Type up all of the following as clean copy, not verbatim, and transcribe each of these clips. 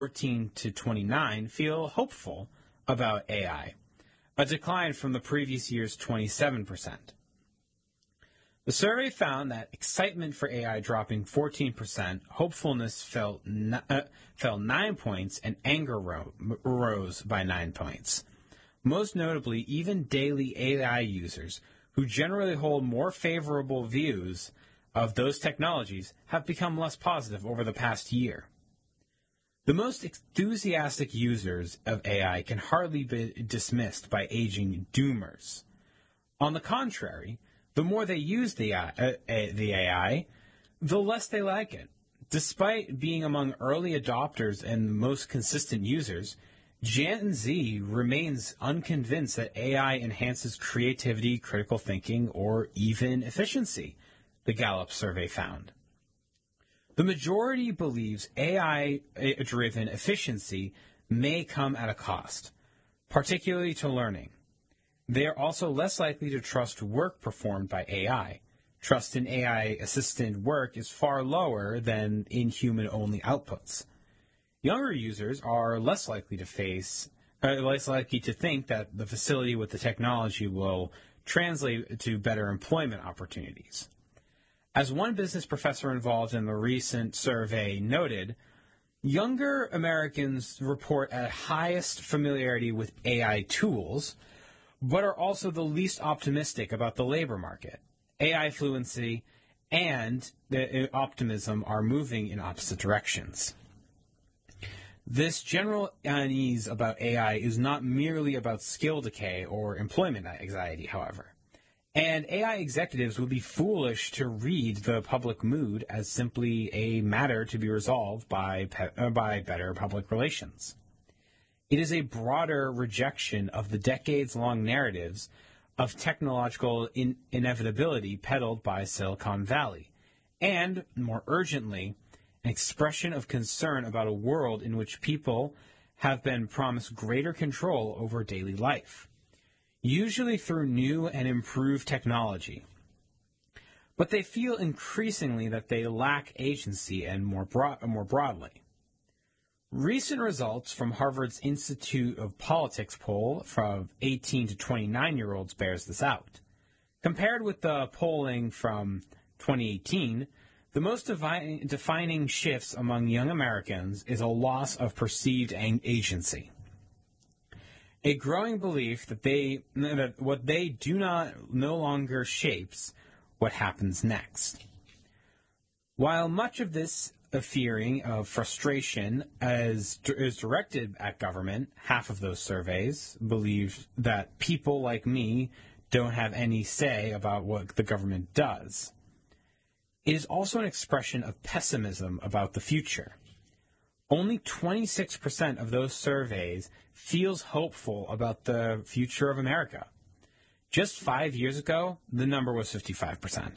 14 to 29 feel hopeful about AI, a decline from the previous year's 27%. The survey found that excitement for AI dropping 14%, hopefulness fell 9 points, and anger rose by 9 points. Most notably, even daily AI users, who generally hold more favorable views of those technologies, have become less positive over the past year. The most enthusiastic users of AI can hardly be dismissed by aging doomers. On the contrary, the more they use the AI, the less they like it. Despite being among early adopters and most consistent users, Gen Z remains unconvinced that AI enhances creativity, critical thinking, or even efficiency, the Gallup survey found. The majority believes AI-driven efficiency may come at a cost, particularly to learning. They are also less likely to trust work performed by AI. Trust in AI-assisted work is far lower than in human-only outputs. Younger users are less likely to think that the facility with the technology will translate to better employment opportunities. As one business professor involved in the recent survey noted, younger Americans report at highest familiarity with AI tools, but are also the least optimistic about the labor market. AI fluency and optimism are moving in opposite directions. This general unease about AI is not merely about skill decay or employment anxiety, however. And AI executives would be foolish to read the public mood as simply a matter to be resolved by better public relations. It is a broader rejection of the decades-long narratives of technological inevitability peddled by Silicon Valley, and, more urgently, an expression of concern about a world in which people have been promised greater control over daily life, usually through new and improved technology. But they feel increasingly that they lack agency and more broadly. Recent results from Harvard's Institute of Politics poll from 18 to 29-year-olds bears this out. Compared with the polling from 2018, the most defining shifts among young Americans is a loss of perceived agency. A growing belief that what they do no longer shapes what happens next. While much of this fearing of frustration is directed at government, half of those surveys believe that people like me don't have any say about what the government does. It is also an expression of pessimism about the future. Only 26% of those surveys feels hopeful about the future of America. Just 5 years ago, the number was 55%.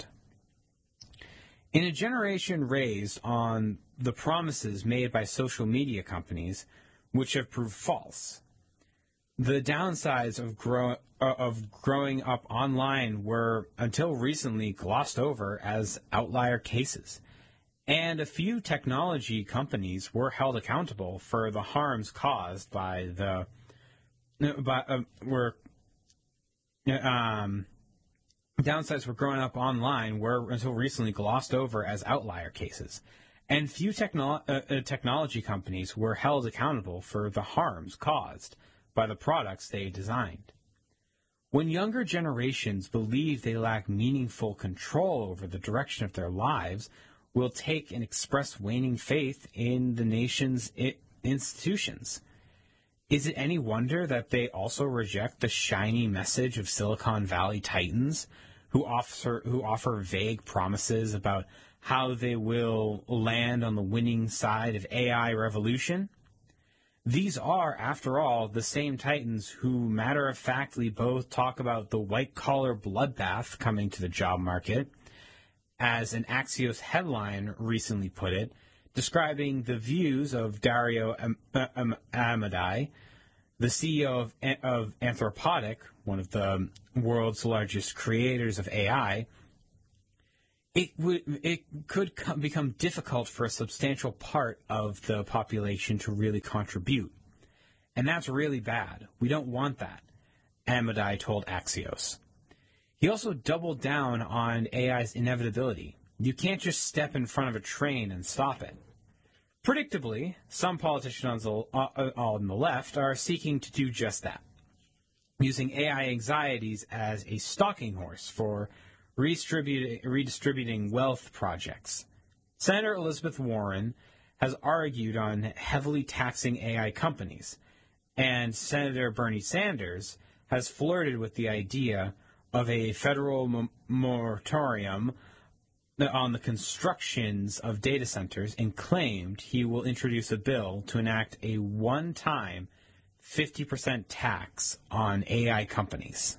In a generation raised on the promises made by social media companies, which have proved false, the downsides of growing up online were, until recently, glossed over as outlier cases, and a few technology companies were held accountable for the harms caused by downsides for growing up online were until recently glossed over as outlier cases, and few technology companies were held accountable for the harms caused by the products they designed. When younger generations believe they lack meaningful control over the direction of their lives, will take and express waning faith in the nation's institutions. Is it any wonder that they also reject the shiny message of Silicon Valley titans who offer vague promises about how they will land on the winning side of AI revolution? These are, after all, the same titans who matter-of-factly both talk about the white-collar bloodbath coming to the job market, as an Axios headline recently put it, describing the views of Dario Amodei, the CEO of Anthropic, one of the world's largest creators of AI. it could become difficult for a substantial part of the population to really contribute. And that's really bad. We don't want that, Amodei told Axios. He also doubled down on AI's inevitability. You can't just step in front of a train and stop it. Predictably, some politicians on the left are seeking to do just that, using AI anxieties as a stalking horse for redistributing wealth projects. Senator Elizabeth Warren has argued on heavily taxing AI companies, and Senator Bernie Sanders has flirted with the idea of a federal moratorium on the constructions of data centers and claimed he will introduce a bill to enact a one-time 50% tax on AI companies.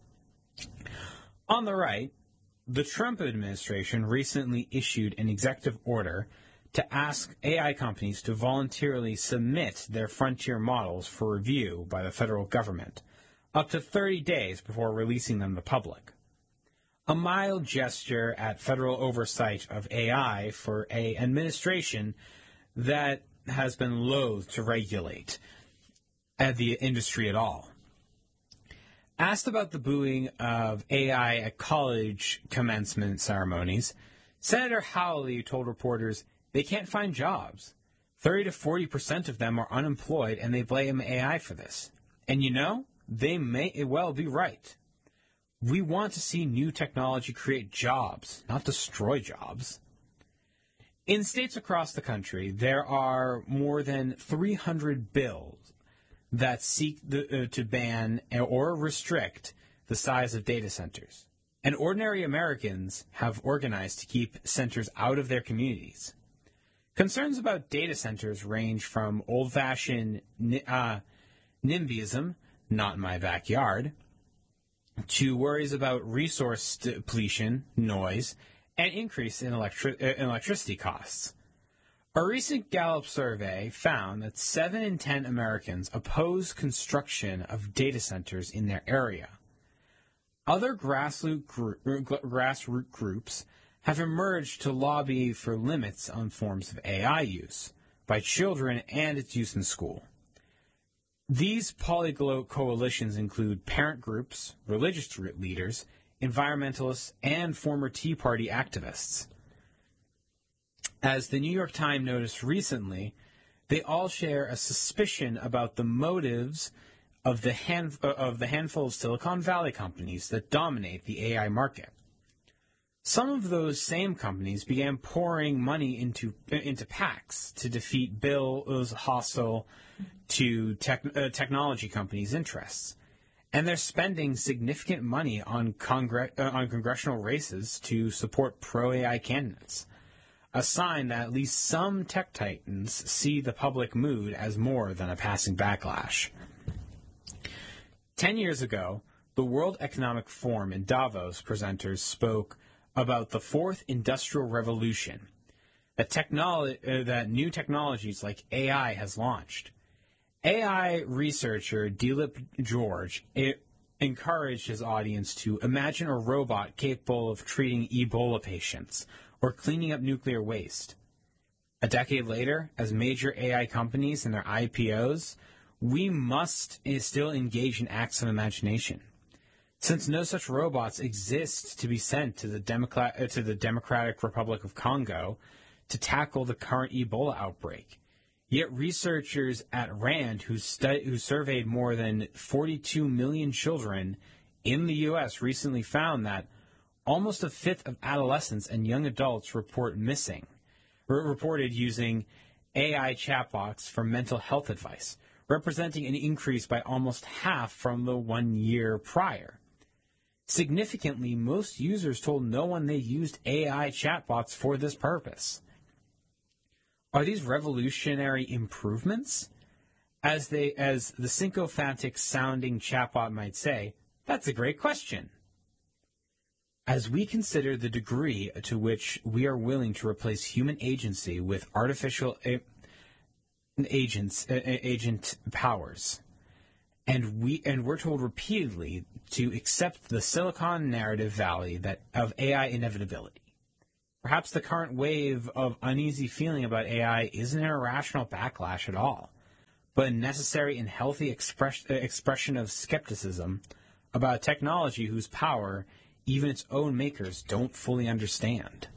On the right, the Trump administration recently issued an executive order to ask AI companies to voluntarily submit their frontier models for review by the federal government, up to 30 days before releasing them to the public. A mild gesture at federal oversight of AI for an administration that has been loath to regulate the industry at all. Asked about the booing of AI at college commencement ceremonies, Senator Hawley told reporters they can't find jobs. 30 to 40% of them are unemployed, and they blame AI for this. And you know, they may well be right. We want to see new technology create jobs, not destroy jobs. In states across the country, there are more than 300 bills that seek to ban or restrict the size of data centers. And ordinary Americans have organized to keep centers out of their communities. Concerns about data centers range from old-fashioned NIMBYism, not in my backyard, to worries about resource depletion, noise, and increase in electricity costs. A recent Gallup survey found that 7 in 10 Americans oppose construction of data centers in their area. Other grassroots groups have emerged to lobby for limits on forms of AI use by children and its use in school. These polyglot coalitions include parent groups, religious leaders, environmentalists, and former Tea Party activists. As the New York Times noticed recently, they all share a suspicion about the motives of the handful of Silicon Valley companies that dominate the AI market. Some of those same companies began pouring money into PACs to defeat bills hostile to technology companies' interests, and they're spending significant money on congressional races to support pro-AI candidates, a sign that at least some tech titans see the public mood as more than a passing backlash. 10 years ago, the World Economic Forum in Davos presenters spoke about the fourth industrial revolution that new technologies like AI has launched. AI researcher Dilip George encouraged his audience to imagine a robot capable of treating Ebola patients or cleaning up nuclear waste. A decade later, as major AI companies in their IPOs, we must still engage in acts of imagination. Since no such robots exist to be sent to the Democratic Republic of Congo to tackle the current Ebola outbreak, yet researchers at RAND, who surveyed more than 42 million children in the U.S., recently found that almost a fifth of adolescents and young adults reported using AI chatbots for mental health advice, representing an increase by almost half from the 1 year prior. Significantly, most users told no one they used AI chatbots for this purpose. Are these revolutionary improvements? As the sycophantic sounding chatbot might say, that's a great question. As we consider the degree to which we are willing to replace human agency with artificial agent powers, and we're told repeatedly to accept the Silicon narrative valley of AI inevitability. Perhaps the current wave of uneasy feeling about AI isn't an irrational backlash at all, but a necessary and healthy expression of skepticism about technology whose power even its own makers don't fully understand.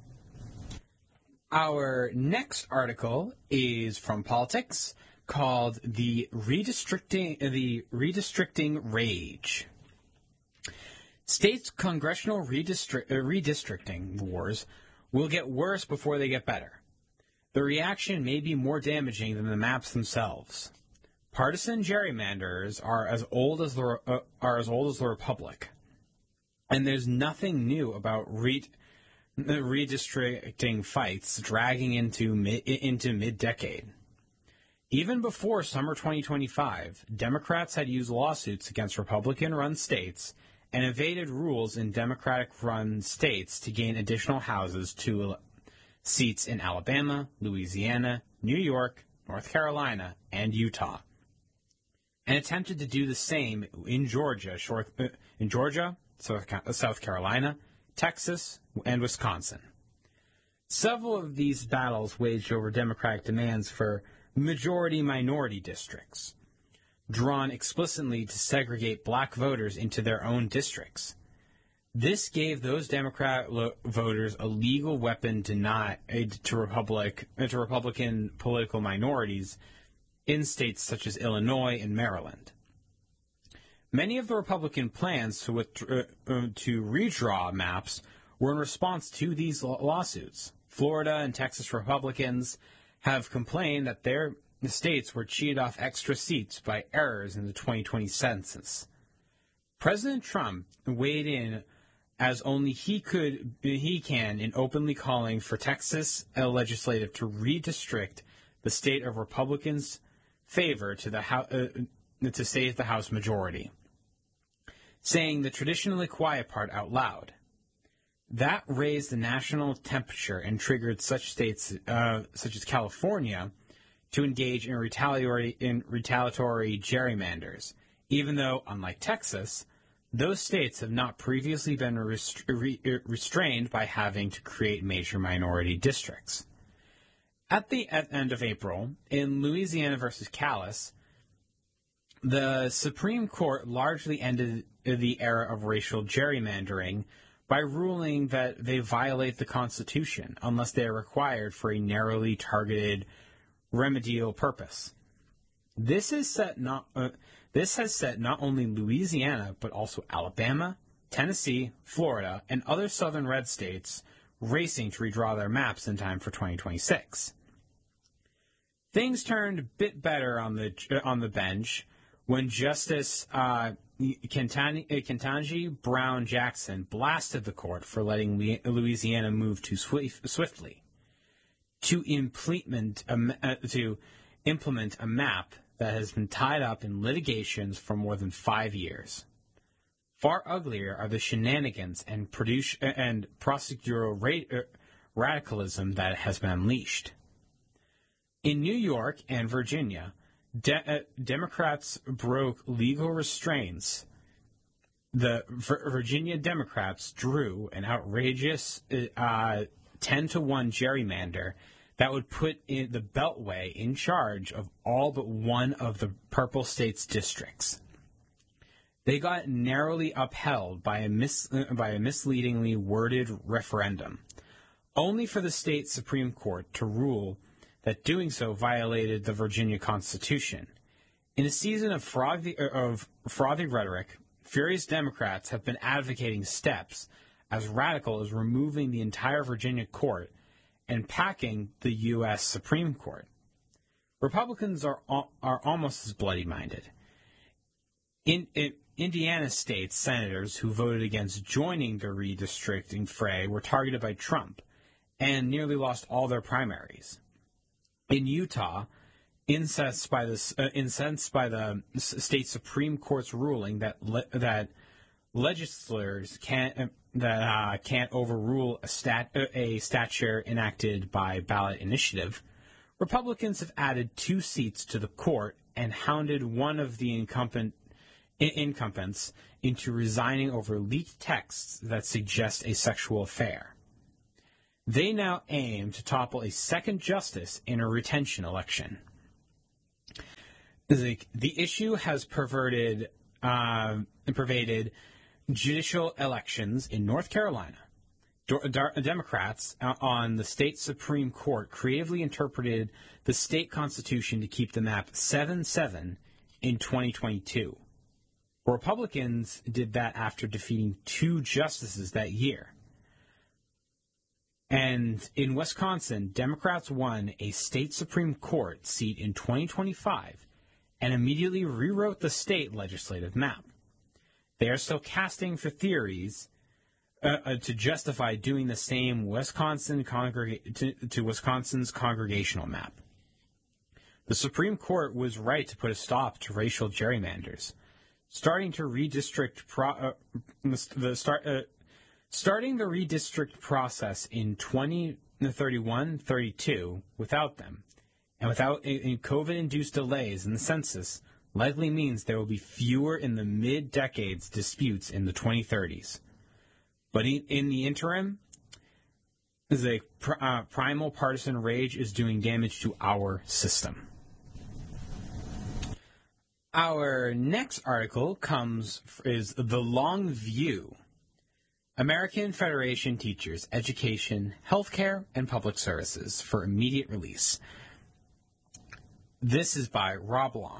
Our next article is from Politics, called the Redistricting Rage. States' congressional redistricting wars will get worse before they get better. The reaction may be more damaging than the maps themselves. Partisan gerrymanders are as old as the Republic, and there's nothing new about redistricting fights dragging into mid-decade. Even before summer 2025, Democrats had used lawsuits against Republican-run states and evaded rules in Democratic-run states to gain additional houses to seats in Alabama, Louisiana, New York, North Carolina, and Utah, and attempted to do the same in Georgia, South Carolina, Texas, and Wisconsin. Several of these battles waged over Democratic demands for majority-minority districts, drawn explicitly to segregate black voters into their own districts. This gave those Democrat voters a legal weapon to Republican political minorities in states such as Illinois and Maryland. Many of the Republican plans to redraw maps were in response to these lawsuits. Florida and Texas Republicans have complained that their states were cheated off extra seats by errors in the 2020 census. President Trump weighed in as only he can in openly calling for Texas legislative to redistrict the state of Republicans' favor to save the House majority, saying the traditionally quiet part out loud. That raised the national temperature and triggered such states such as California to engage in retaliatory gerrymanders, even though, unlike Texas, those states have not previously been restrained by having to create major minority districts. At the end of April, in Louisiana versus Callis, the Supreme Court largely ended the era of racial gerrymandering by ruling that they violate the Constitution unless they are required for a narrowly targeted remedial purpose. This has set not only Louisiana, but also Alabama, Tennessee, Florida, and other southern red states racing to redraw their maps in time for 2026. Things turned a bit better on the bench when Justice Ketanji Brown Jackson blasted the court for letting Louisiana move too swiftly to implement a map that has been tied up in litigations for more than 5 years. Far uglier are the shenanigans and procedural radicalism that has been unleashed. In New York and Virginia, Democrats broke legal restraints. The Virginia Democrats drew an outrageous 10-1 gerrymander that would put the Beltway in charge of all but one of the Purple State's districts. They got narrowly upheld by a misleadingly worded referendum, only for the state Supreme Court to rule that doing so violated the Virginia Constitution. In a season of frothy rhetoric, furious Democrats have been advocating steps as radical as removing the entire Virginia court and packing the U.S. Supreme Court. Republicans are almost as bloody-minded. In Indiana state senators who voted against joining the redistricting fray were targeted by Trump and nearly lost all their primaries. In Utah, incensed by the state Supreme Court's ruling that legislators can't overrule a statute enacted by ballot initiative, Republicans have added 2 seats to the court and hounded one of the incumbents into resigning over leaked texts that suggest a sexual affair. They now aim to topple a second justice in a retention election. The issue has pervaded judicial elections in North Carolina. Democrats on the state Supreme Court creatively interpreted the state constitution to keep the map 7-7 in 2022. Republicans did that after defeating 2 justices that year. And in Wisconsin, Democrats won a state Supreme Court seat in 2025 and immediately rewrote the state legislative map. They are still casting for theories to justify doing the same to Wisconsin's congregational map. The Supreme Court was right to put a stop to racial gerrymanders, starting the redistrict process in 2031-32 without them, and without COVID-induced delays in the census, likely means there will be fewer in the mid-decades disputes in the 2030s. But in the interim, the primal partisan rage is doing damage to our system. Our next article is The Long View: American Federation Teachers, Education, Healthcare, and Public Services for Immediate Release. This is by Rob Long.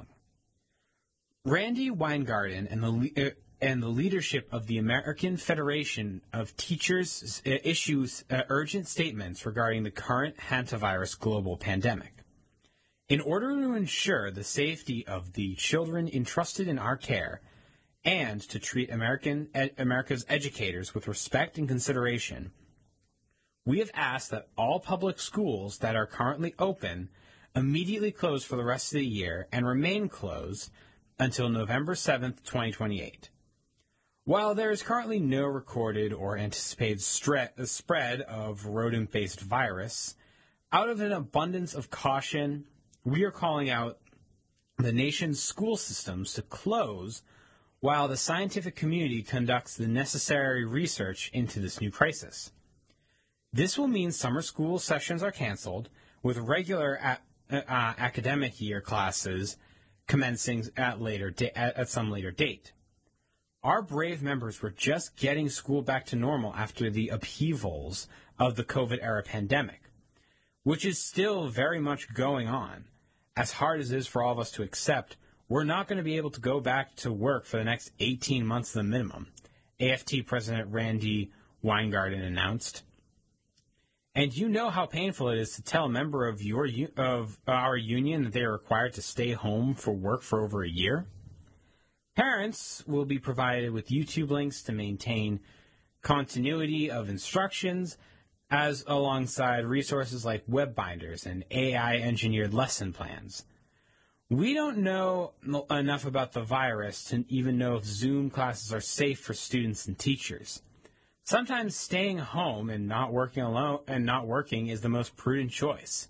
Randi Weingarten and the leadership of the American Federation of Teachers issues urgent statements regarding the current hantavirus global pandemic. In order to ensure the safety of the children entrusted in our care and to treat America's educators with respect and consideration, we have asked that all public schools that are currently open immediately close for the rest of the year and remain closed until November 7th, 2028. While there is currently no recorded or anticipated spread of rodent-based virus, out of an abundance of caution, we are calling out the nation's school systems to close while the scientific community conducts the necessary research into this new crisis. This will mean summer school sessions are canceled, with regular academic year classes commencing at some later date. Our brave members were just getting school back to normal after the upheavals of the COVID-era pandemic, which is still very much going on. As hard as it is for all of us to accept, we're not going to be able to go back to work for the next 18 months at the minimum, AFT President Randi Weingarten announced. And you know how painful it is to tell a member of our union that they are required to stay home for work for over a year. Parents will be provided with YouTube links to maintain continuity of instructions, as alongside resources like web binders and AI-engineered lesson plans. We don't know enough about the virus to even know if Zoom classes are safe for students and teachers. Sometimes staying home and not working is the most prudent choice.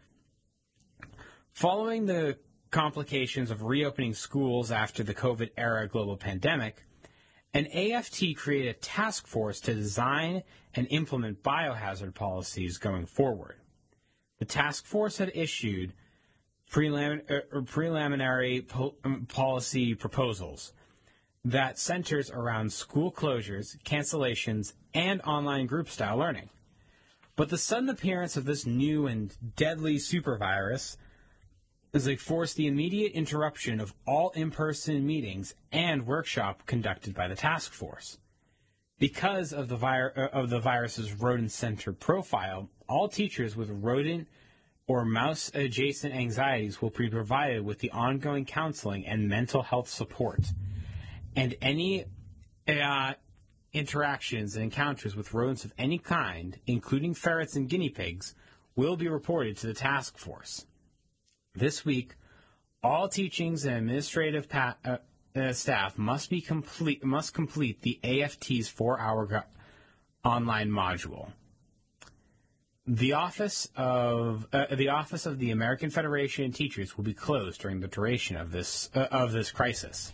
Following the complications of reopening schools after the COVID-era global pandemic, an AFT created a task force to design and implement biohazard policies going forward. The task force had issued preliminary policy proposals that centers around school closures, cancellations, and online group-style learning. But the sudden appearance of this new and deadly supervirus forced the immediate interruption of all in-person meetings and workshop conducted by the task force. Because of the virus's rodent-centered profile, all teachers with rodent or mouse-adjacent anxieties will be provided with the ongoing counseling and mental health support. And any interactions and encounters with rodents of any kind, including ferrets and guinea pigs, will be reported to the task force. This week, all teachings and administrative staff must complete the AFT's 4-hour online module. The office of the American Federation of Teachers will be closed during the duration of this crisis.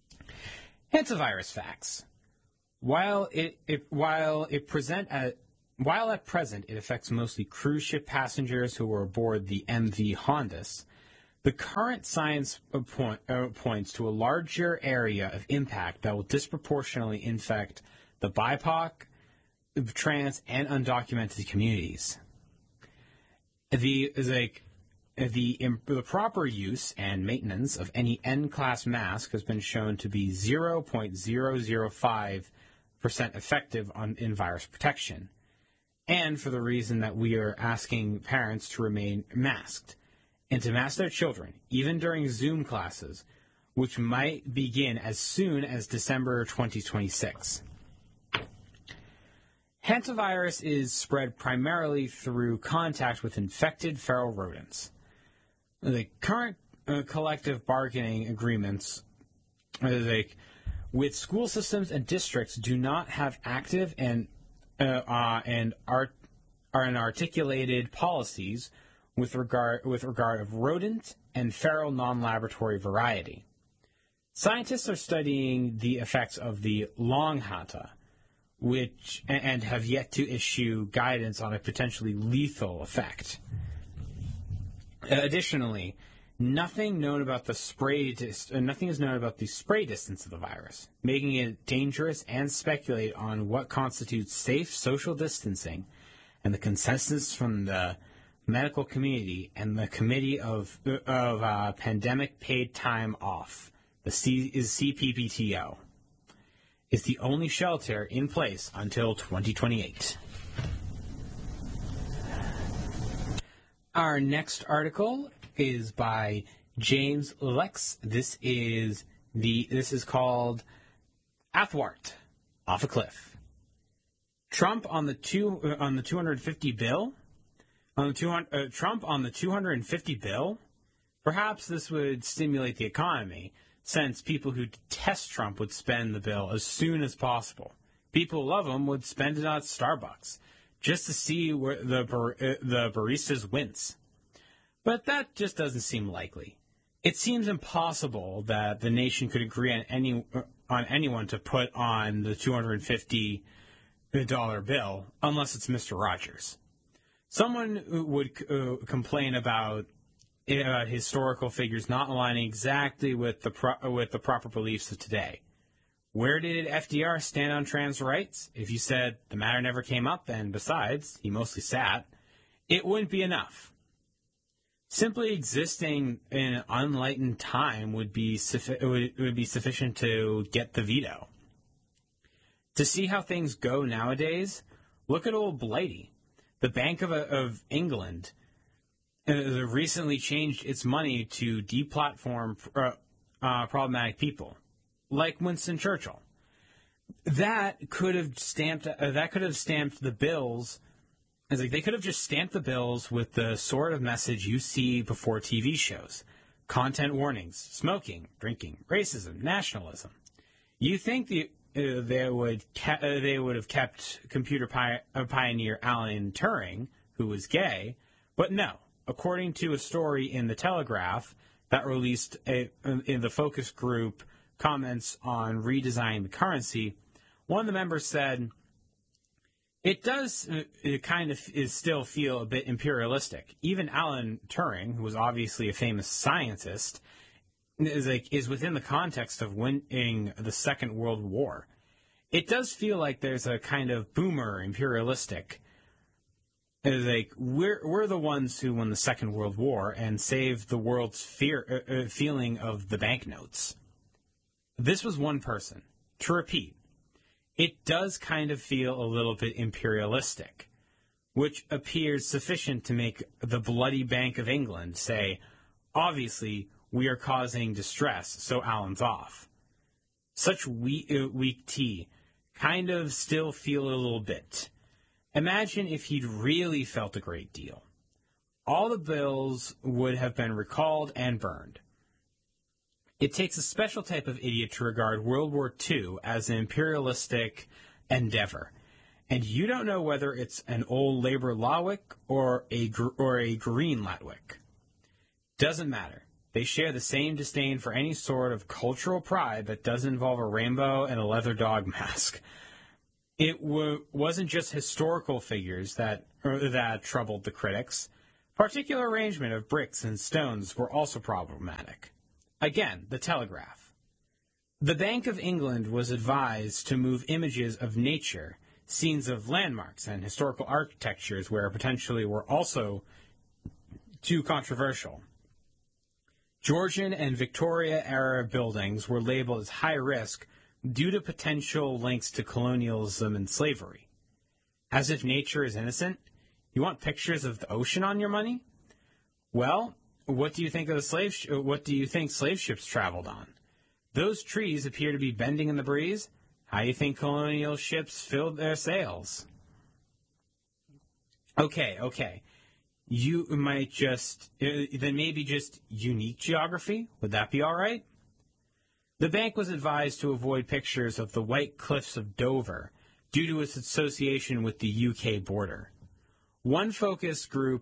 Hantavirus facts. While it presents While at present it affects mostly cruise ship passengers who were aboard the MV Hondas, the current science points to a larger area of impact that will disproportionately infect the BIPOC, trans, and undocumented communities. The proper use and maintenance of any N-class mask has been shown to be 0.005% effective in virus protection, and for the reason that we are asking parents to remain masked and to mask their children, even during Zoom classes, which might begin as soon as December 2026. Hantavirus is spread primarily through contact with infected feral rodents. The current collective bargaining agreements with school systems and districts do not have active and articulated policies with regard of rodent and feral non-laboratory variety. Scientists are studying the effects of the long hanta, and have yet to issue guidance on a potentially lethal effect. Additionally, nothing is known about the spray distance of the virus, making it dangerous and speculate on what constitutes safe social distancing, and the consensus from the medical community and the Committee of Pandemic Paid Time Off, the CPPTO, is the only shelter in place until 2028. Our next article is by James Lex. This is called Athwart Off a Cliff. Trump on the 250 bill. Trump on the 250 bill. Perhaps this would stimulate the economy, since people who detest Trump would spend the bill as soon as possible. People who love him would spend it at Starbucks, just to see where the baristas wince. But that just doesn't seem likely. It seems impossible that the nation could agree on anyone to put on the $250 bill unless it's Mr. Rogers. Someone would complain about historical figures not aligning exactly with the proper beliefs of today. Where did FDR stand on trans rights? If you said the matter never came up, and besides, he mostly sat, it wouldn't be enough. Simply existing in an unenlightened time would be sufficient to get the veto. To see how things go nowadays, look at old Blighty. The Bank of England recently changed its money to deplatform problematic people, like Winston Churchill. That could have stamped the bills. It's like they could have just stamped the bills with the sort of message you see before TV shows: content warnings, smoking, drinking, racism, nationalism. You think they would have kept computer pioneer Alan Turing, who was gay, but no. According to a story in The Telegraph that released in the focus group comments on redesigning the currency, one of the members said, it still feel a bit imperialistic. Even Alan Turing, who was obviously a famous scientist, is within the context of winning the Second World War. It does feel like there's a kind of boomer imperialistic. We're the ones who won the Second World War and saved the world's feeling of the banknotes. This was one person. To repeat, it does kind of feel a little bit imperialistic, which appears sufficient to make the bloody Bank of England say, obviously, we are causing distress, so Alan's off. Such weak tea kind of still feel a little bit. Imagine if he'd really felt a great deal. All the bills would have been recalled and burned. It takes a special type of idiot to regard World War II as an imperialistic endeavor, and you don't know whether it's an old Labour Lawick or a Green Latwick. Doesn't matter. They share the same disdain for any sort of cultural pride that doesn't involve a rainbow and a leather dog mask. wasn't just historical figures that troubled the critics. Particular arrangement of bricks and stones were also problematic. Again, the Telegraph. The Bank of England was advised to move images of nature, scenes of landmarks, and historical architectures where potentially were also too controversial. Georgian and Victoria-era buildings were labeled as high risk due to potential links to colonialism and slavery. As if nature is innocent? You want pictures of the ocean on your money? Well, what do you think of what do you think slave ships traveled on? Those trees appear to be bending in the breeze. How do you think colonial ships filled their sails? Okay. You might then maybe just unique geography? Would that be all right? The bank was advised to avoid pictures of the White Cliffs of Dover due to its association with the UK border. One focus group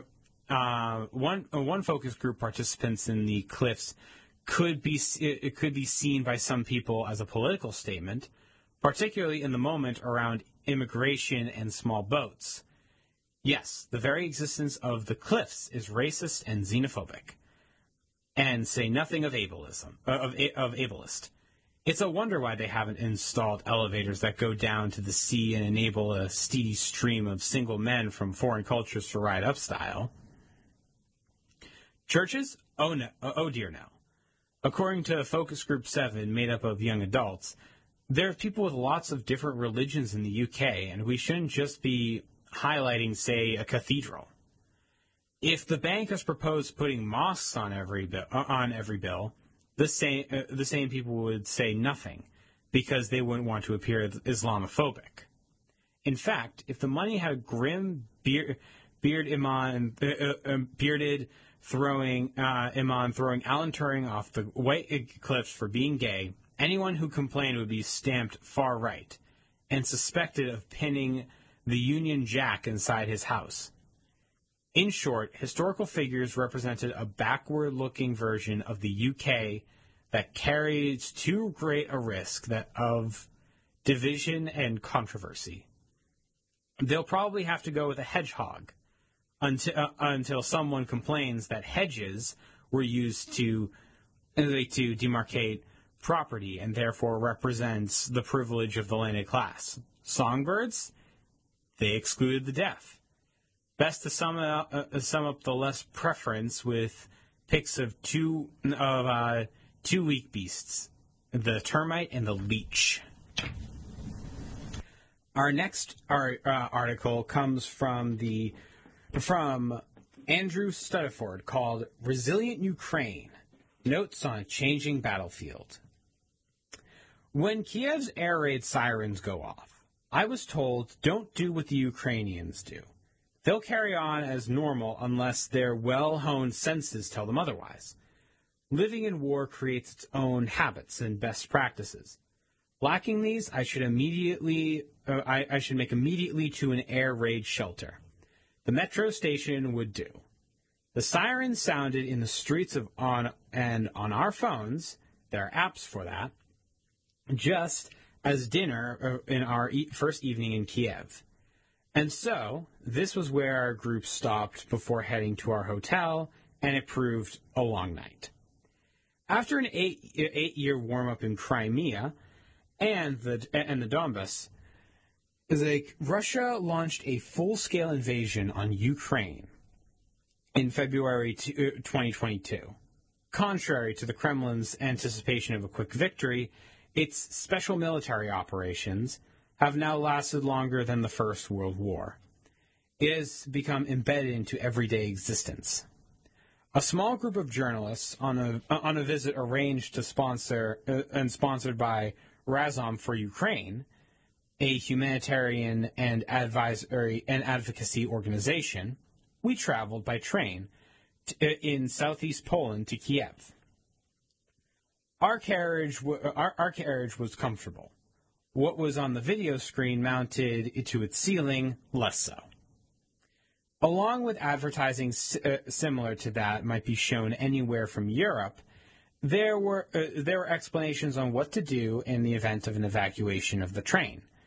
participants in the cliffs could be seen by some people as a political statement, particularly in the moment around immigration and small boats. Yes, the very existence of the cliffs is racist and xenophobic, and say nothing of ableist. It's a wonder why they haven't installed elevators that go down to the sea and enable a steady stream of single men from foreign cultures to ride up style. Churches? Oh no! Oh dear, no. According to Focus Group 7, made up of young adults, there are people with lots of different religions in the UK, and we shouldn't just be highlighting, say, a cathedral. If the bank has proposed putting mosques on every bill, the same people would say nothing, because they wouldn't want to appear Islamophobic. In fact, if the money had a grim bearded imam throwing Alan Turing off the White Cliffs for being gay, anyone who complained would be stamped far right and suspected of pinning the Union Jack inside his house. In short, historical figures represented a backward-looking version of the UK that carried too great a risk of division and controversy. They'll probably have to go with a hedgehog until someone complains that hedges were used to demarcate property and therefore represents the privilege of the landed class. Songbirds? They excluded the deaf. Best to sum up the less preference with pics of two weak beasts, the termite and the leech. Our next article comes from Andrew Studiford, called "Resilient Ukraine: Notes on a Changing Battlefield." When Kiev's air raid sirens go off, I was told, don't do what the Ukrainians do. They'll carry on as normal unless their well-honed senses tell them otherwise. Living in war creates its own habits and best practices. Lacking these, I should make immediately to an air raid shelter. The metro station would do. The sirens sounded in the streets on our phones. There are apps for that. Just as dinner in our first evening in Kiev. And so, this was where our group stopped before heading to our hotel, and it proved a long night. After an eight-year warm-up in Crimea and the Donbass, Russia launched a full-scale invasion on Ukraine in February 2022. Contrary to the Kremlin's anticipation of a quick victory, its special military operations have now lasted longer than the First World War. It has become embedded into everyday existence. A small group of journalists on a visit arranged to sponsored by Razom for Ukraine, a humanitarian and advocacy organization, we traveled by train in southeast Poland to Kiev. Our carriage was comfortable. What was on the video screen mounted to its ceiling, less so. Along with advertising similar to that might be shown anywhere from Europe, there were explanations on what to do in the event of an evacuation of the train.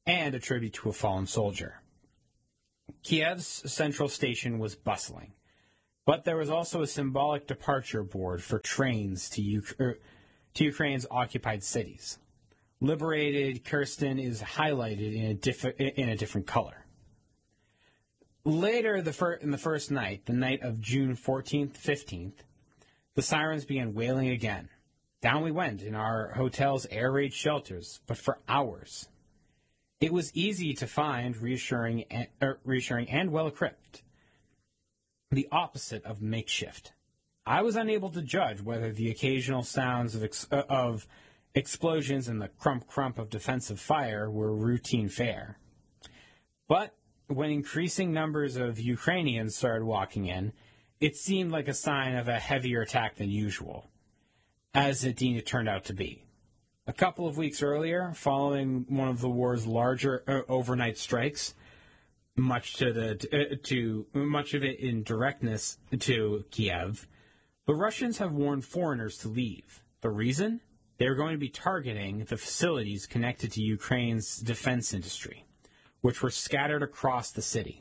and a tribute to a fallen soldier. Kiev's central station was bustling, but there was also a symbolic departure board for trains to Ukraine's occupied cities. Liberated Kherson is highlighted in a different color. Later, in the first night, the night of June 14th, 15th, the sirens began wailing again. Down we went in our hotel's air raid shelters, but for hours. It was easy to find reassuring and well-equipped, the opposite of makeshift. I was unable to judge whether the occasional sounds of explosions and the crump-crump of defensive fire were routine fare. But when increasing numbers of Ukrainians started walking in, it seemed like a sign of a heavier attack than usual, as it turned out to be. A couple of weeks earlier, following one of the war's larger overnight strikes, much of it in directness to Kiev, the Russians have warned foreigners to leave. The reason? They're going to be targeting the facilities connected to Ukraine's defense industry, which were scattered across the city.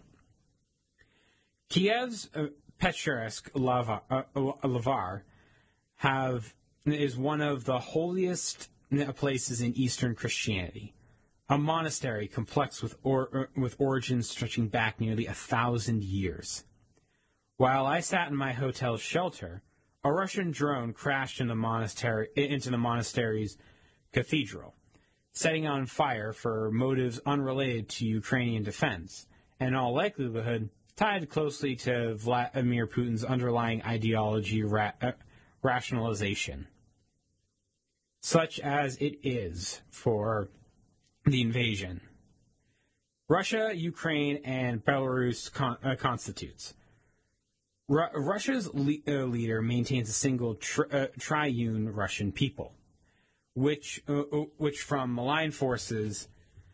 Kiev's Peshchersk Lavar is one of the holiest places in Eastern Christianity, a monastery complex with origins stretching back nearly 1,000 years. While I sat in my hotel shelter, a Russian drone crashed into the monastery's cathedral, setting on fire for motives unrelated to Ukrainian defense, and in all likelihood tied closely to Vladimir Putin's underlying ideology rationalization, such as it is for the invasion. Russia, Ukraine, and Belarus constitutes. Russia's leader maintains a single triune Russian people, which from malign forces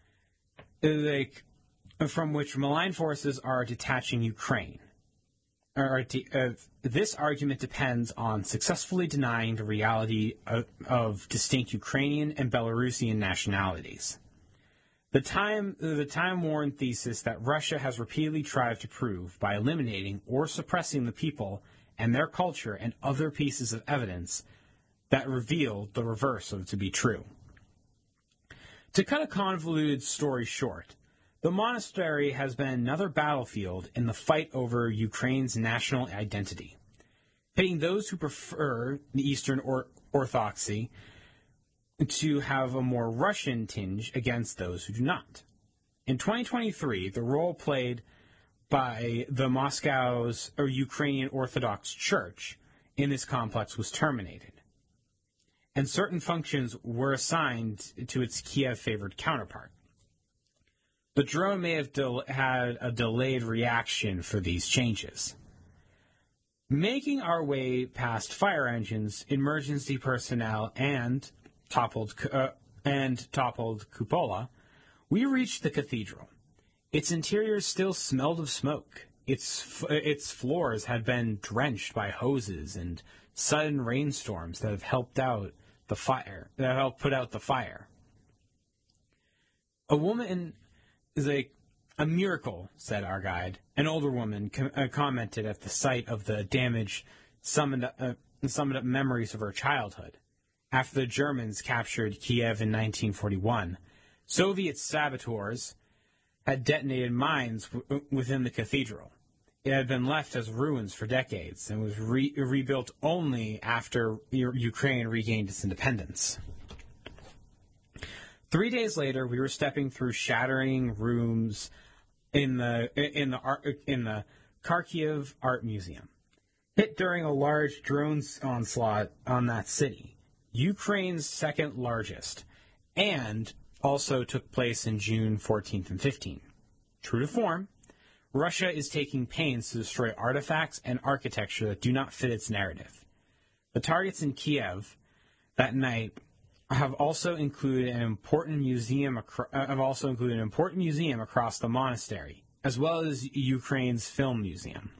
are detaching Ukraine. This argument depends on successfully denying the reality of distinct Ukrainian and Belarusian nationalities. The time-worn thesis that Russia has repeatedly tried to prove by eliminating or suppressing the people and their culture and other pieces of evidence that reveal the reverse of it to be true. To cut a convoluted story short, the monastery has been another battlefield in the fight over Ukraine's national identity, pitting those who prefer the Eastern Orthodoxy to have a more Russian tinge against those who do not. In 2023, the role played by the Moscow's Ukrainian Orthodox Church in this complex was terminated, and certain functions were assigned to its Kiev-favored counterpart. The drone may have had a delayed reaction for these changes. Making our way past fire engines, emergency personnel, and toppled cupola, we reached the cathedral. Its interior still smelled of smoke. Its floors had been drenched by hoses and sudden rainstorms that have helped put out the fire. A woman is a miracle, said our guide. An older woman commented at the sight of the damage, summoned up memories of her childhood. After the Germans captured Kiev in 1941, Soviet saboteurs had detonated mines within the cathedral. It had been left as ruins for decades and was rebuilt only after Ukraine regained its independence. 3 days later, we were stepping through shattering rooms in the Kharkiv Art Museum, hit during a large drone onslaught on that city, Ukraine's second largest, and also took place in June 14th and 15th. True to form, Russia is taking pains to destroy artifacts and architecture that do not fit its narrative. The targets in Kiev that night have also included an important museum across the monastery, as well as Ukraine's film museum.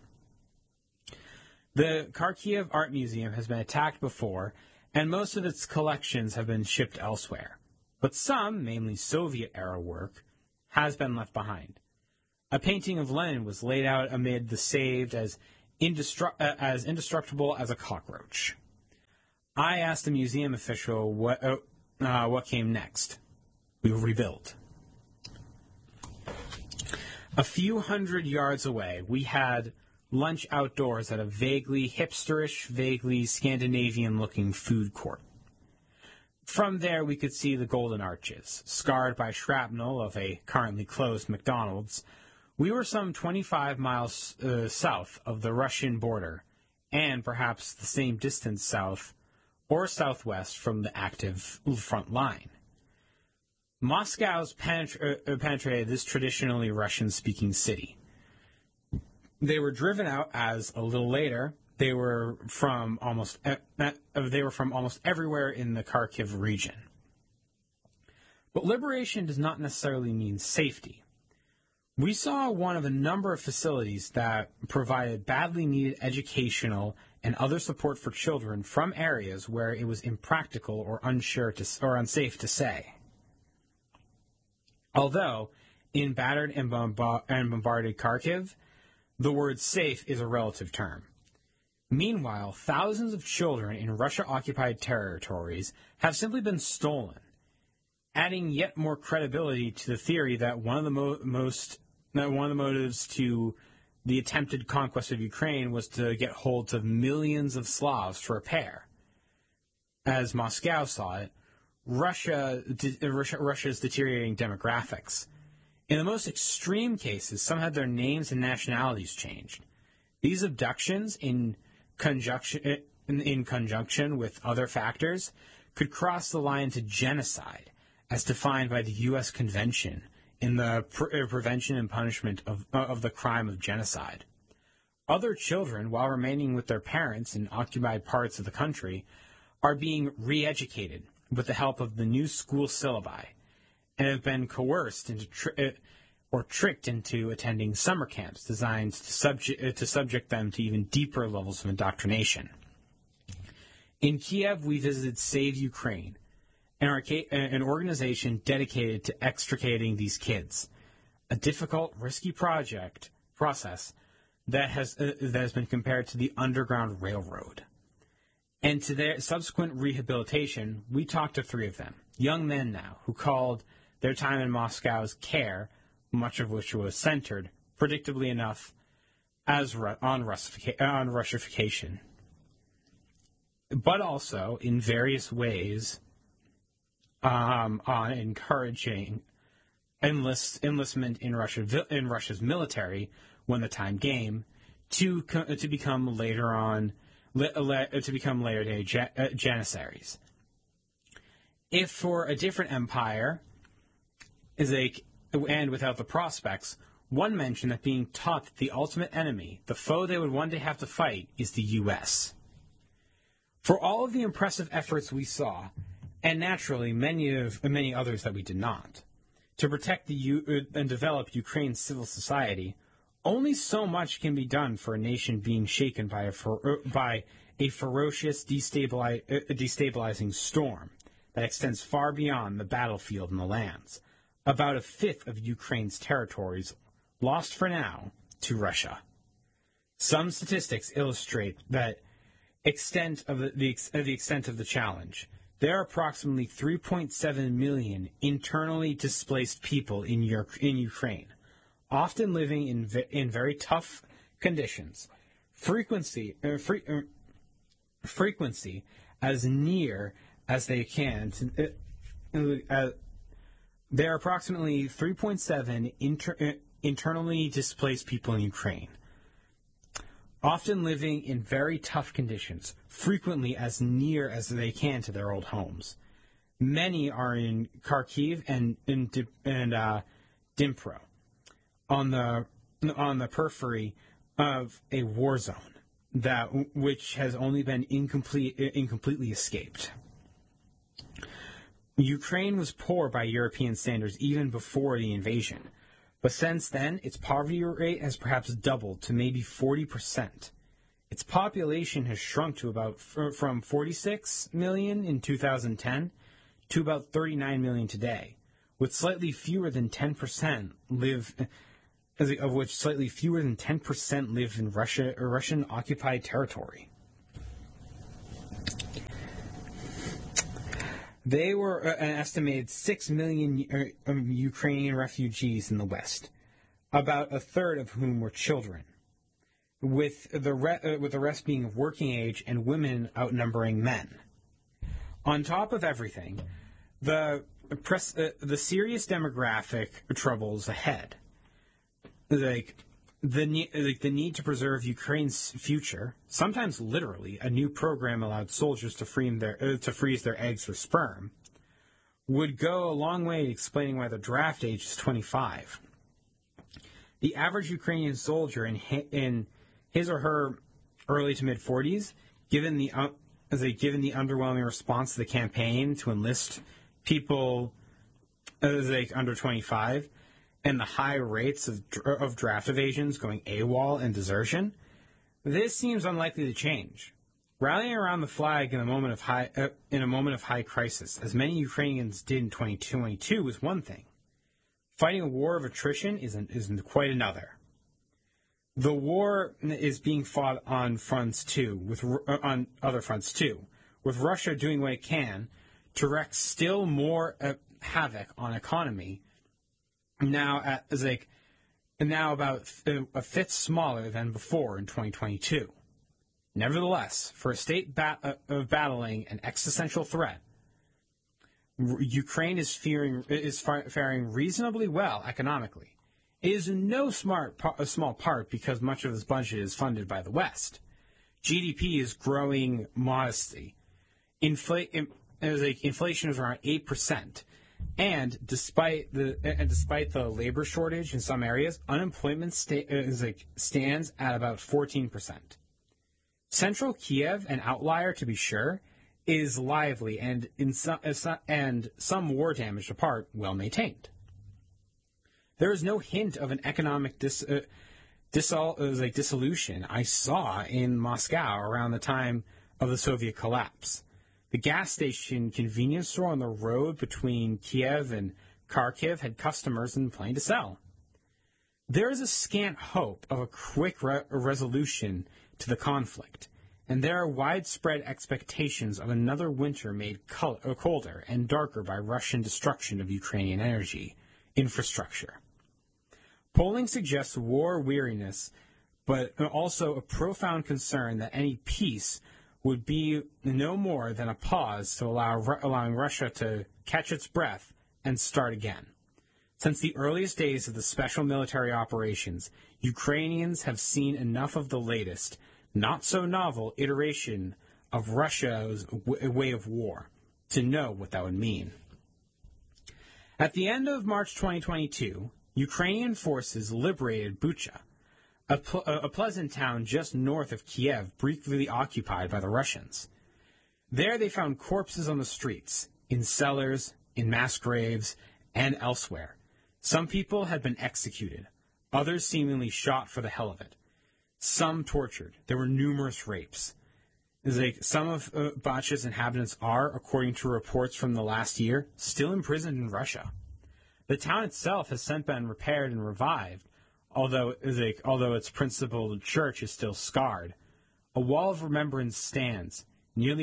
The Kharkiv Art Museum has been attacked before, and most of its collections have been shipped elsewhere. But some, mainly Soviet-era work, has been left behind. A painting of Lenin was laid out amid the saved as indestructible as a cockroach. I asked the museum official what came next. We will rebuild. A few hundred yards away, we had lunch outdoors at a vaguely hipsterish, vaguely Scandinavian-looking food court. From there, we could see the Golden Arches, scarred by shrapnel of a currently closed McDonald's. We were some 25 miles south of the Russian border, and perhaps the same distance south or southwest from the active front line. Moscow's penetrated this traditionally Russian-speaking city. They were driven out as, a little later, they were from almost everywhere in the Kharkiv region. But liberation does not necessarily mean safety. We saw one of a number of facilities that provided badly needed educational and other support for children from areas where it was impractical or unsafe to say. Although, in battered and bombarded Kharkiv, the word safe is a relative term. Meanwhile, thousands of children in Russia-occupied territories have simply been stolen, adding yet more credibility to the theory that one of the motives to the attempted conquest of Ukraine was to get hold of millions of Slavs to repair. As Moscow saw it, Russia's deteriorating demographics. In the most extreme cases, some had their names and nationalities changed. These abductions, in conjunction with other factors, could cross the line to genocide, as defined by the U.S. Convention in the Prevention and Punishment of the Crime of Genocide. Other children, while remaining with their parents in occupied parts of the country, are being re-educated with the help of the new school syllabi, and have been coerced into or tricked into attending summer camps designed to subject them to even deeper levels of indoctrination. In Kiev, we visited Save Ukraine, an organization dedicated to extricating these kids, a difficult, risky process that has been compared to the Underground Railroad. And to their subsequent rehabilitation, we talked to three of them, young men now, who called their time in Moscow's care, much of which was centered, predictably enough, on Russification, but also in various ways on encouraging enlistment in Russia's military when the time came to become later day janissaries. If for a different empire and without the prospects, one mentioned that being taught that the ultimate enemy, the foe they would one day have to fight, is the U.S. For all of the impressive efforts we saw, and naturally many others that we did not, to protect and develop Ukraine's civil society, only so much can be done for a nation being shaken by a ferocious, destabilizing storm that extends far beyond the battlefield and the lands. About a fifth of Ukraine's territories lost for now to Russia. Some statistics illustrate that the extent of the challenge. There are approximately 3.7 million internally displaced people in Ukraine, often living in very tough conditions. Frequency as near as they can. There are approximately 3.7 internally displaced people in Ukraine, often living in very tough conditions, frequently as near as they can to their old homes. Many are in Kharkiv and Dnipro, on the periphery of a war zone which has only been incompletely escaped. Ukraine was poor by European standards even before the invasion, but since then, its poverty rate has perhaps doubled to maybe 40%. Its population has shrunk to from 46 million in 2010 to about 39 million today, with slightly fewer than 10% live, of which slightly fewer than 10% live in Russia or Russian-occupied territory. They were an estimated 6 million Ukrainian refugees in the West, about a third of whom were children, with the rest being of working age and women outnumbering men. On top of everything, the serious demographic troubles ahead, like the need to preserve Ukraine's future. Sometimes literally, a new program allowed soldiers to freeze their eggs or sperm, would go a long way in explaining why the draft age is 25. The average Ukrainian soldier in his or her early to mid 40s, given the underwhelming response to the campaign to enlist people under 25, and the high rates of draft evasions going AWOL and desertion, this seems unlikely to change. Rallying around the flag in a moment of high crisis, as many Ukrainians did in 2022, is one thing. Fighting a war of attrition is quite another. The war is being fought on other fronts too, with Russia doing what it can to wreak still more havoc on economy. Now about a fifth smaller than before in 2022. Nevertheless, for a state battling an existential threat, Ukraine is faring reasonably well economically. It is in no small part because much of this budget is funded by the West. GDP is growing modestly. Inflation is around 8%. And despite the labor shortage in some areas, unemployment stands at about 14%. Central Kiev, an outlier to be sure, is lively and some war-damaged part well maintained. There is no hint of an economic dissolution I saw in Moscow around the time of the Soviet collapse. The gas station convenience store on the road between Kiev and Kharkiv had customers and plenty to sell. There is a scant hope of a quick resolution to the conflict, and there are widespread expectations of another winter made colder and darker by Russian destruction of Ukrainian energy infrastructure. Polling suggests war weariness, but also a profound concern that any peace would be no more than a pause to allowing Russia to catch its breath and start again. Since the earliest days of the special military operations, Ukrainians have seen enough of the latest, not so novel iteration of Russia's way of war to know what that would mean. At the end of March 2022, Ukrainian forces liberated Bucha, a pleasant town just north of Kiev, briefly occupied by the Russians. There they found corpses on the streets, in cellars, in mass graves, and elsewhere. Some people had been executed, others seemingly shot for the hell of it. Some tortured. There were numerous rapes. Some of Bucha's inhabitants are, according to reports from the last year, still imprisoned in Russia. The town itself has since been repaired and revived, although its principal church is still scarred. A wall of remembrance stands, nearby,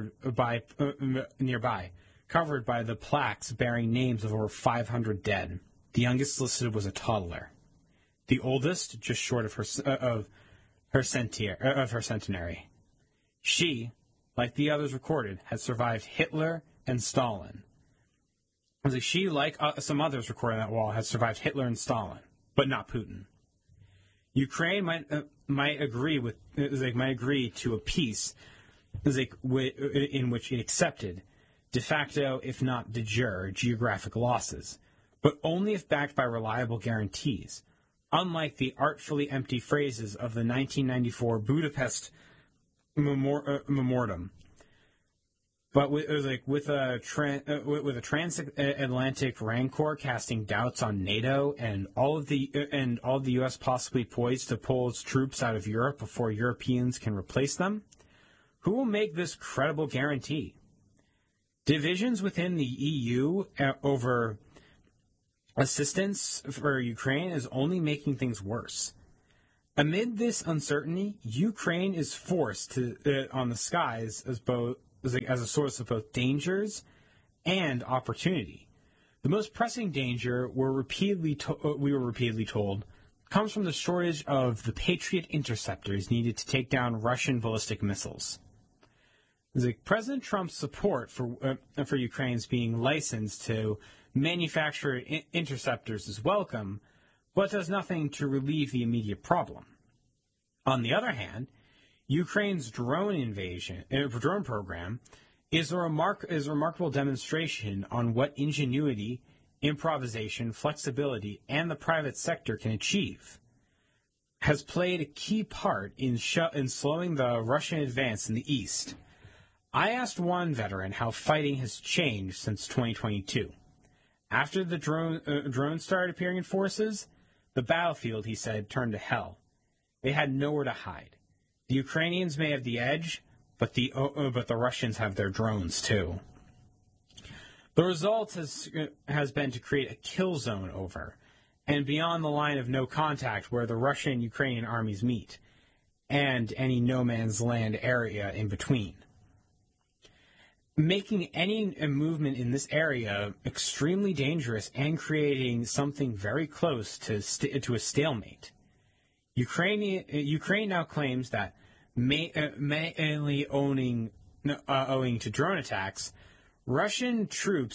covered by the plaques bearing names of over 500 dead. The youngest listed was a toddler. The oldest, just short of her centenary. She, like the others recorded, had survived Hitler and Stalin. She, like some others recorded on that wall, had survived Hitler and Stalin, but not Putin. Ukraine might agree to a peace in which it accepted de facto, if not de jure, geographic losses, but only if backed by reliable guarantees. Unlike the artfully empty phrases of the 1994 Budapest Memorandum, but with a transatlantic rancor casting doubts on NATO and all of the U.S. possibly poised to pull its troops out of Europe before Europeans can replace them, who will make this credible guarantee? Divisions within the EU over assistance for Ukraine is only making things worse. Amid this uncertainty, Ukraine is forced to on the skies as a source of both dangers and opportunity. The most pressing danger we were repeatedly told comes from the shortage of the Patriot interceptors needed to take down Russian ballistic missiles. President Trump's support for Ukraine's being licensed to manufacture interceptors is welcome, but does nothing to relieve the immediate problem. On the other hand, Ukraine's drone program is a remarkable demonstration on what ingenuity, improvisation, flexibility, and the private sector can achieve. Has played a key part in slowing the Russian advance in the east. I asked one veteran how fighting has changed since 2022. After the drones started appearing in forces, the battlefield, he said, turned to hell. They had nowhere to hide. The Ukrainians may have the edge, but the Russians have their drones too. The result has been to create a kill zone over and beyond the line of no contact where the Russian and Ukrainian armies meet, and any no man's land area in between, making any movement in this area extremely dangerous and creating something very close to a stalemate. Ukraine now claims that mainly owing to drone attacks, Russian troop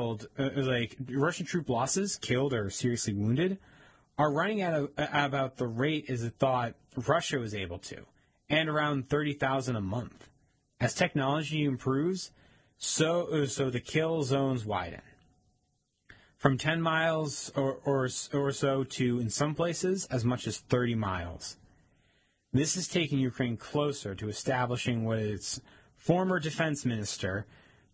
losses, killed or seriously wounded, are running at about the rate as it thought Russia was able to, and around 30,000 a month. As technology improves, so the kill zones widen. From 10 miles or so to, in some places, as much as 30 miles. This is taking Ukraine closer to establishing what its former defense minister,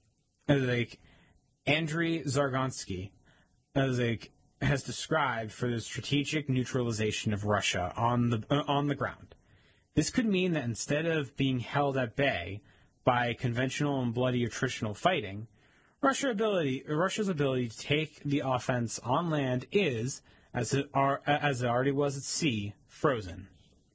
Andriy Zargonsky, has described for the strategic neutralization of Russia on the ground. This could mean that instead of being held at bay by conventional and bloody attritional fighting, Russia's ability to take the offense on land is, as it already was at sea, frozen.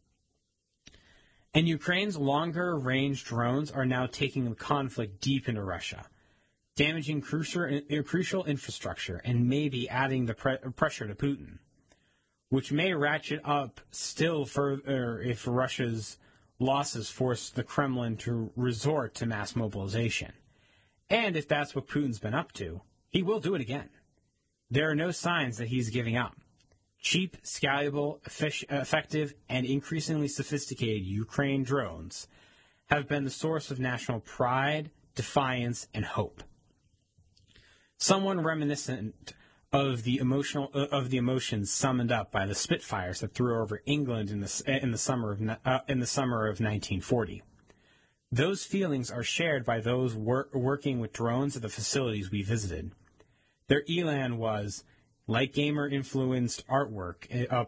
And Ukraine's longer-range drones are now taking the conflict deep into Russia, damaging crucial infrastructure and maybe adding the pressure to Putin, which may ratchet up still further if Russia's losses force the Kremlin to resort to mass mobilization. And if that's what Putin's been up to, he will do it again. There are no signs that he's giving up. Cheap, scalable, effective, and increasingly sophisticated Ukraine drones have been the source of national pride, defiance, and hope. Someone reminiscent of the emotions summoned up by the Spitfires that threw over England in the summer of 1940. Those feelings are shared by those working with drones at the facilities we visited. Their elan was light gamer influenced artwork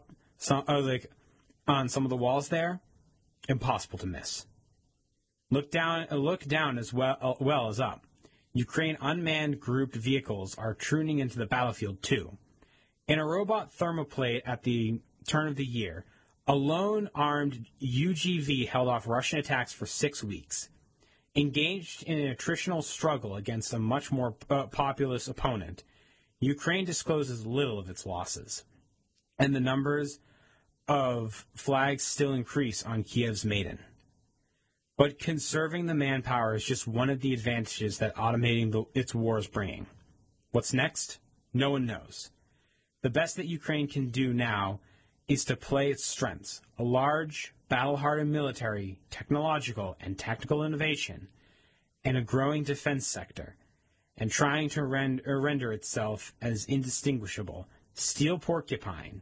on some of the walls there, impossible to miss. Look down as well as up. Ukraine unmanned grouped vehicles are tuning into the battlefield too. In a robot thermoplate at the turn of the year, a lone armed UGV held off Russian attacks for 6 weeks. Engaged in an attritional struggle against a much more populous opponent, Ukraine discloses little of its losses, and the numbers of flags still increase on Kiev's Maidan. But conserving the manpower is just one of the advantages that automating its war is bringing. What's next? No one knows. The best that Ukraine can do now is to play its strengths, a large, battle-hardened military, technological, and tactical innovation, and a growing defense sector, and trying to render itself as indistinguishable, steel porcupine,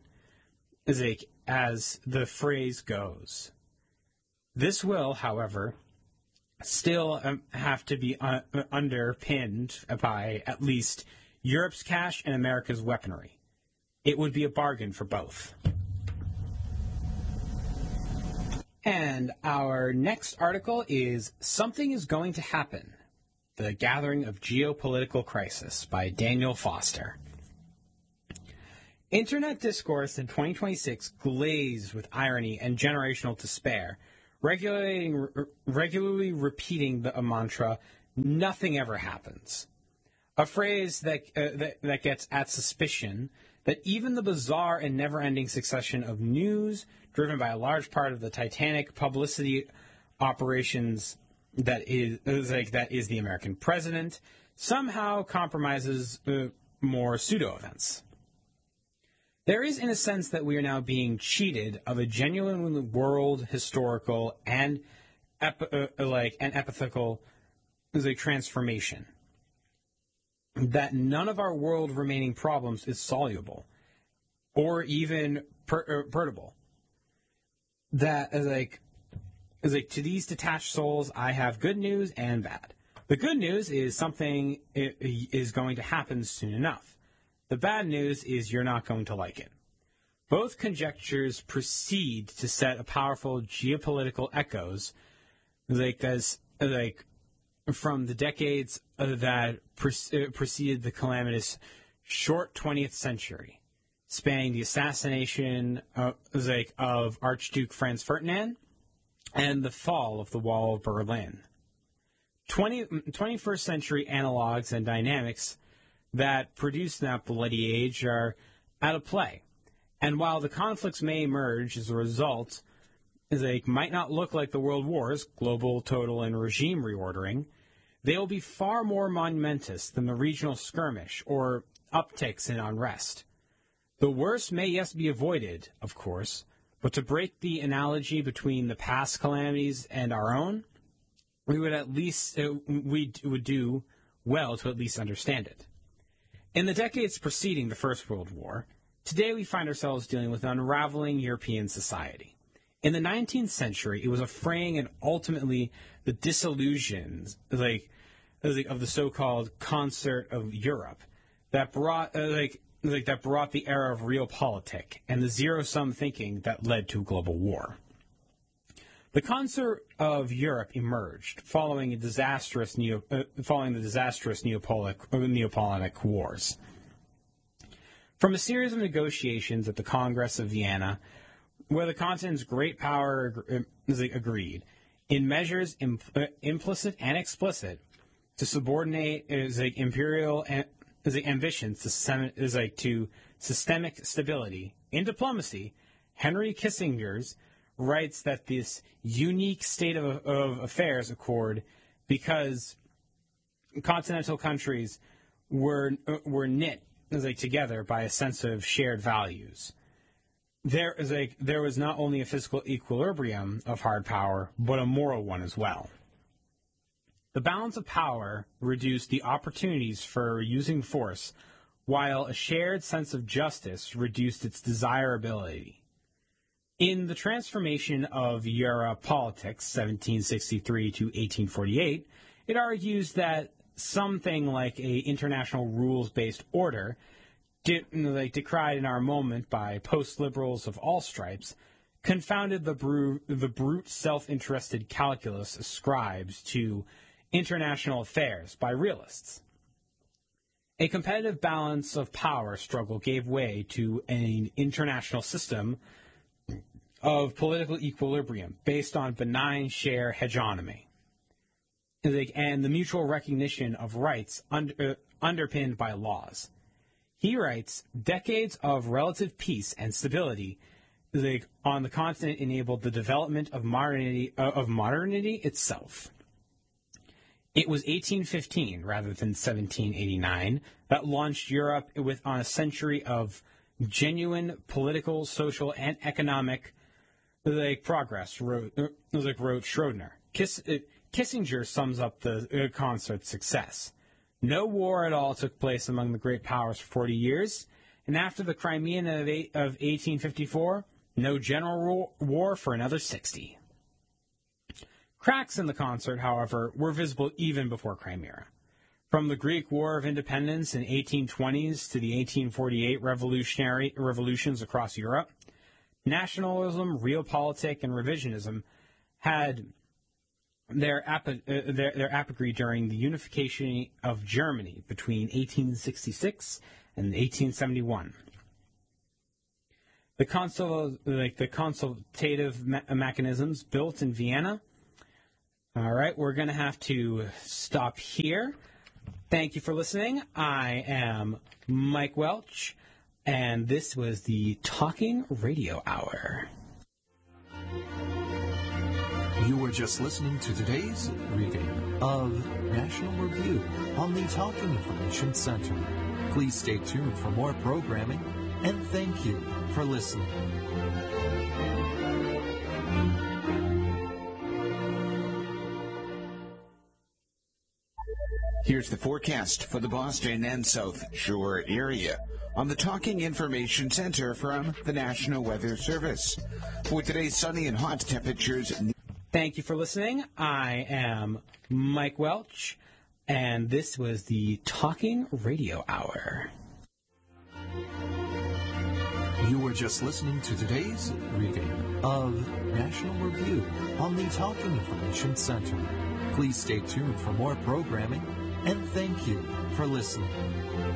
as the phrase goes. This will, however, still have to be underpinned by at least Europe's cash and America's weaponry. It would be a bargain for both. And our next article is Something is Going to Happen, The Gathering of Geopolitical Crisis by Daniel Foster. Internet discourse in 2026 glazed with irony and generational despair, regularly repeating the mantra, "Nothing ever happens." A phrase that gets at suspicion that even the bizarre and never-ending succession of news, driven by a large part of the titanic publicity operations that is the American president, somehow compromises more pseudo-events. There is, in a sense, that we are now being cheated of a genuine world historical and epithetical transformation. That none of our world remaining problems is soluble or even perdable. That to these detached souls, I have good news and bad. The good news is something is going to happen soon enough. The bad news is you're not going to like it. Both conjectures proceed to set a powerful geopolitical echoes, from the decades that preceded the calamitous short 20th century, spanning the assassination of Archduke Franz Ferdinand and the fall of the Wall of Berlin. 21st century analogs and dynamics that produced that bloody age are out of play. And while the conflicts may emerge as a result, they might not look like the world wars, global, total, and regime reordering, they will be far more monumentous than the regional skirmish or upticks in unrest. The worst may, yes, be avoided, of course, but to break the analogy between the past calamities and our own, we would do well to at least understand it. In the decades preceding the First World War, today we find ourselves dealing with an unraveling European society. In the 19th century, it was a fraying and ultimately the disillusions of the so-called concert of Europe that brought the era of realpolitik and the zero-sum thinking that led to global war. The concert of Europe emerged following the disastrous Neapolitan Wars. From a series of negotiations at the Congress of Vienna, where the continent's great power agreed, in measures implicit and explicit, to subordinate imperial ambitions to systemic stability. In diplomacy, Henry Kissinger's writes that this unique state of affairs occurred because continental countries were knit together by a sense of shared values. There was not only a physical equilibrium of hard power, but a moral one as well. The balance of power reduced the opportunities for using force, while a shared sense of justice reduced its desirability. In the transformation of Europolitics, 1763 to 1848, it argues that something like a international rules-based order, decried in our moment by post-liberals of all stripes, confounded the brute self-interested calculus ascribed to international affairs by realists. A competitive balance of power struggle gave way to an international system of political equilibrium based on benign share hegemony and the mutual recognition of rights underpinned by laws. He writes, decades of relative peace and stability on the continent enabled the development of modernity itself. It was 1815, rather than 1789, that launched Europe on a century of genuine political, social, and economic progress, wrote Schrodner. Kissinger sums up the concert's success. No war at all took place among the great powers for 40 years, and after the Crimean of 1854, no general war for another 60. Cracks in the concert, however, were visible even before Crimea. From the Greek War of Independence in 1820s to the 1848 revolutions across Europe, nationalism, realpolitik, and revisionism had their apogee during the unification of Germany between 1866 and 1871. the consultative mechanisms built in Vienna. All right, we're going to have to stop here. Thank you for listening. I am Mike Welch, and this was the Talking Radio Hour. You were just listening to today's reading of National Review on the Talking Information Center. Please stay tuned for more programming, and thank you for listening. Here's the forecast for the Boston and South Shore area on the Talking Information Center from the National Weather Service. For today's sunny and hot temperatures. Thank you for listening. I am Mike Welch, and this was the Talking Radio Hour. You were just listening to today's reading of National Review on the Talking Information Center. Please stay tuned for more programming, and thank you for listening.